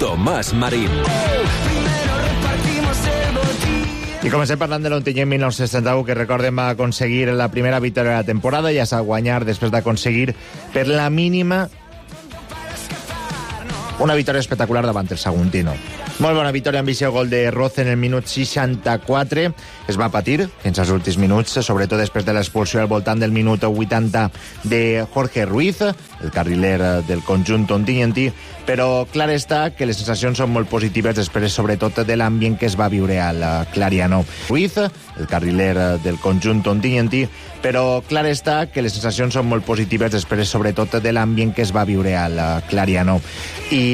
Tomàs Marín. I comencem parlant de l'Ontinyent 1961, que recordem va aconseguir la primera victòria de la temporada, ja s'ha guanyat després d'aconseguir per la mínima una victòria espectacular davant el Saguntino. Molt bona victòria amb visió gol de Roce en el minut 64. Es va patir fins als últims minuts, sobretot després de l'expulsió al voltant del minut 80 de Jorge Ruiz, el carriler del conjunt ontinyentí, però clar està que les sensacions són molt positives després, sobretot, de l'ambient que es va viure al Clariano. Ruiz, el carriler del conjunt ontinyentí, però clar està que les sensacions són molt positives després, sobretot, de l'ambient que es va viure al Clariano. I